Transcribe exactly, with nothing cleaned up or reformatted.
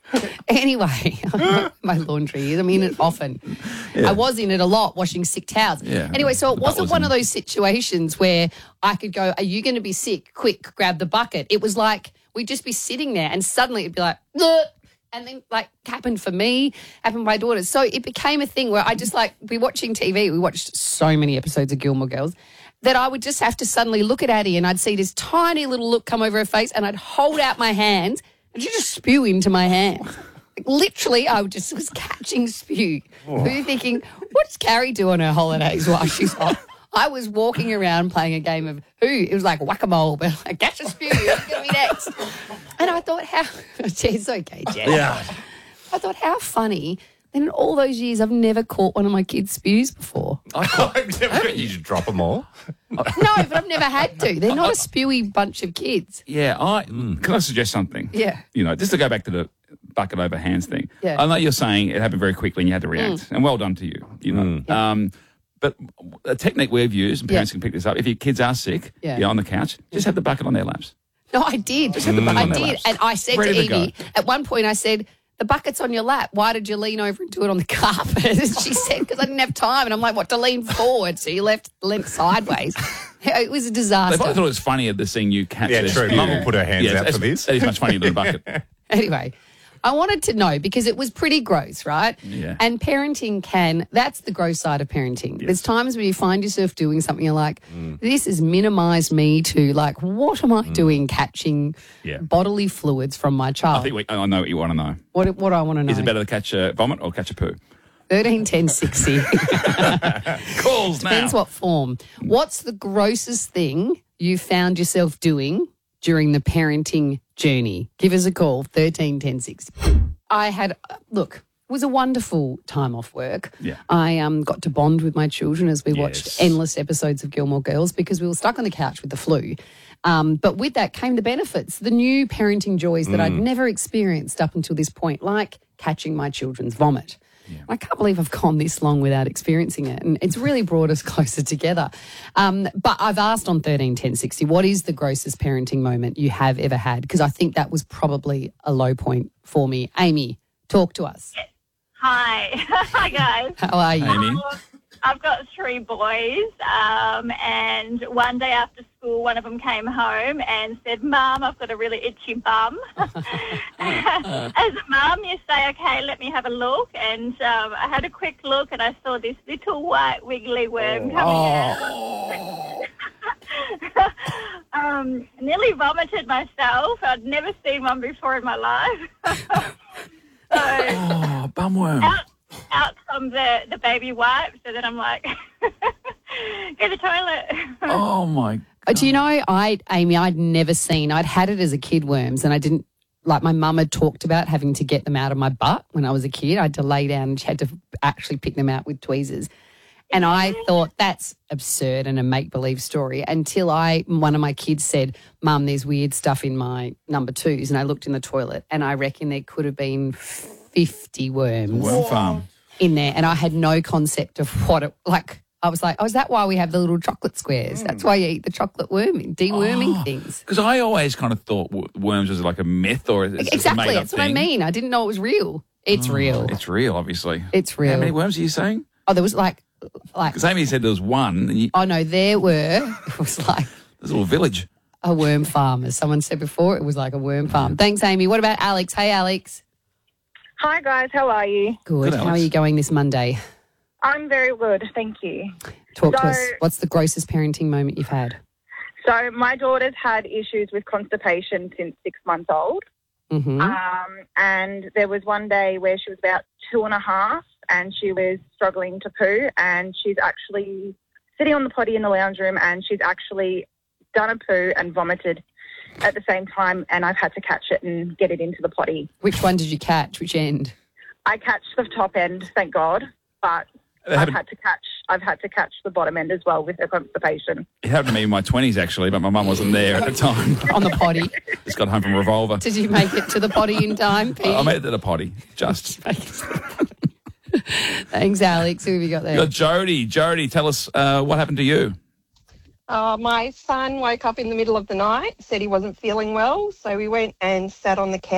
Anyway, my laundry is. I'm in it often. Yeah. I was in it a lot, washing sick towels. Yeah. Anyway, so it wasn't was one in. of those situations where I could go, are you going to be sick? Quick, grab the bucket. It was like we'd just be sitting there and suddenly it'd be like, ugh. And then, like, happened for me, happened to my daughters. So it became a thing where I just, like, be watching T V. We watched so many episodes of Gilmore Girls that I would just have to suddenly look at Addie and I'd see this tiny little look come over her face and I'd hold out my hands and she'd just spew into my hand. Like, literally, I would just was catching spew. Oh. We were thinking, what does Carrie do on her holidays while she's off? I was walking around playing a game of who? It was like whack-a-mole, but like, catch a spew, what's going to be next? And I thought, how... It's okay, Jen. Yeah. I thought, how funny. Then in all those years, I've never caught one of my kids' spews before. I caught, I've never, you just drop them all. No, but I've never had to. They're not a spewy bunch of kids. Yeah, I mm. can I suggest something? Yeah. You know, just to go back to the bucket over hands thing. Yeah. I know you're saying it happened very quickly and you had to react, mm. and well done to you. You know, mm. yeah. um, but a technique we've used, and parents yeah. can pick this up. If your kids are sick, yeah, you know, on the couch, just have the bucket on their laps. No, I did. Just have the bucket I on their did, laps. and I said Ready to to Evie at one point, I said, the bucket's on your lap. Why did you lean over and do it on the carpet? And she said, because I didn't have time. And I'm like, what, to lean forward? So you left leant sideways. It was a disaster. They probably thought it was funnier than seeing you catch Yeah, their true. spew. Mum will put her hands yeah, out for this. That is much funnier than a bucket. Anyway, I wanted to know because it was pretty gross, right? Yeah. And parenting can, that's the gross side of parenting. Yes. There's times where you find yourself doing something you're like, mm. this has minimised me to like, what am I mm. doing catching yeah. bodily fluids from my child? I think we, I know what you want to know. What, what do I want to know? Is it better to catch a vomit or catch a poo? thirteen ten sixty. Calls now. Depends what form. What's the grossest thing you found yourself doing during the parenting journey? Give us a call, thirteen ten sixty. I had, look, it was a wonderful time off work. Yeah. I um, got to bond with my children as we yes. watched endless episodes of Gilmore Girls because we were stuck on the couch with the flu. Um, but with that came the benefits, the new parenting joys that mm. I'd never experienced up until this point, like catching my children's vomit. Yeah. I can't believe I've gone this long without experiencing it, and it's really brought us closer together. Um, but I've asked on thirteen ten sixty, what is the grossest parenting moment you have ever had? Because I think that was probably a low point for me. Amy, talk to us. Hi. Hi, guys. How are you? Amy? Um, I've got three boys, um, and one day after school, one of them came home and said, Mum, I've got a really itchy bum. As a mum, you say, okay, let me have a look. And um, I had a quick look and I saw this little white wiggly worm coming oh. out. um, nearly vomited myself. I'd never seen one before in my life. so, oh, bum worm. Out, out come the, the baby wipes, and then I'm like, go to the toilet. Oh, my God. Do you know, I, Amy, I'd never seen, I'd had it as a kid, worms, and I didn't, like my mum had talked about having to get them out of my butt when I was a kid. I had to lay down and she had to actually pick them out with tweezers. And I thought that's absurd and a make-believe story until I, one of my kids said, Mum, there's weird stuff in my number twos. And I looked in the toilet and I reckon there could have been fifty worms Worm farm. in there. And I had no concept of what it, like, I was like, oh, is that why we have the little chocolate squares? Mm. That's why you eat the chocolate worming, deworming oh, things. Because I always kind of thought worms was like a myth or it's exactly. A made-up That's what thing. I mean. I didn't know it was real. It's oh, real. It's real, obviously. It's real. How many worms are you saying? Oh, there was like, like. Because Amy said there was one. And you, oh no, there were. It was like there's a little village. A worm farm, as someone said before. It was like a worm farm. Thanks, Amy. What about Alex? Hey, Alex. Hi, guys. How are you? Good. Good, How are you going this Monday? I'm very good, thank you. Talk so, to us. What's the grossest parenting moment you've had? So my daughter's had issues with constipation since six months old. Mm-hmm. Um, and there was one day where she was about two and a half and she was struggling to poo, and she's actually sitting on the potty in the lounge room and she's actually done a poo and vomited at the same time, and I've had to catch it and get it into the potty. Which one did you catch? Which end? I catch the top end, thank God, but I've had to catch I've had to catch the bottom end as well with her constipation. It happened to me in my twenties, actually, but my mum wasn't there at the time. On the potty? Just got home from Revolver. Did you make it to the potty in time, Pete? I made it to the potty, just. Thanks, Alex. Who have you got there? You got Jody. Jody, tell us uh, what happened to you. Uh, my son woke up in the middle of the night, said he wasn't feeling well, so we went and sat on the couch.